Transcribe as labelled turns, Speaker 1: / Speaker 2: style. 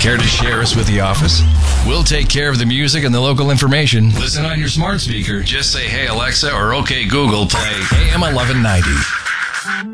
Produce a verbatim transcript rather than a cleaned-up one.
Speaker 1: Care to share us with the office? We'll take care of the music and the local information. Listen on your smart speaker. Just say, hey, Alexa, or okay, Google, play A M eleven ninety.